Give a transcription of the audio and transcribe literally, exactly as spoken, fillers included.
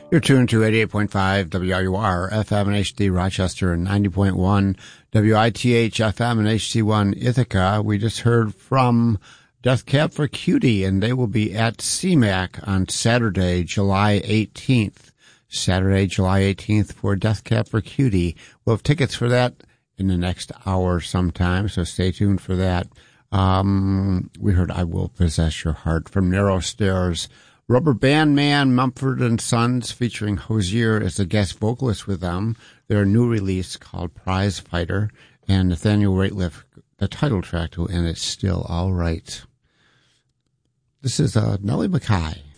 You're tuned to eighty-eight point five W R U R F M and H D Rochester and ninety point one W I T H F M and H C one Ithaca. We just heard from Death Cab for Cutie, and they will be at C MAC on Saturday, July eighteenth. Saturday, July eighteenth for Death Cab for Cutie. We'll have tickets for that in the next hour sometime, so stay tuned for that. Um, we heard I Will Possess Your Heart from Narrow Stairs. Rubber Band Man, Mumford and Sons, featuring Hozier as the guest vocalist with them. Their new release called Prize Fighter, and Nathaniel Rateliff, the title track to And It's Still All Right. This is uh, Nellie McKay.